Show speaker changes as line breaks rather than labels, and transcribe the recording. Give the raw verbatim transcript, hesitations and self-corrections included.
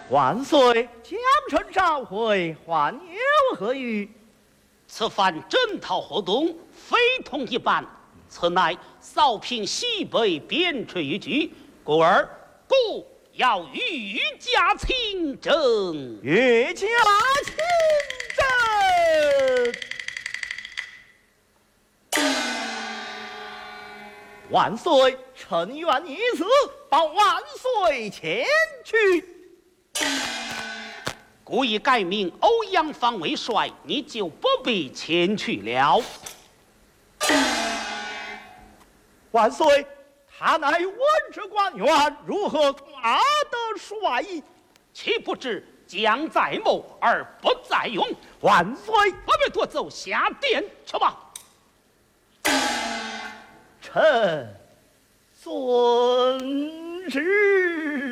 万岁！江城召回，还有何语？
此番征讨活动非同一般，此乃扫平西北边陲一举，故而故要御驾亲征。
御驾亲征！万岁！臣愿以此报万岁前去。
故意改名欧阳方为帅，你就不必前去了。
万岁，他乃文职官员，如何挂得帅意？
岂不知将在谋而不在用？
万岁，
不必多走，下殿去吧。
臣遵旨。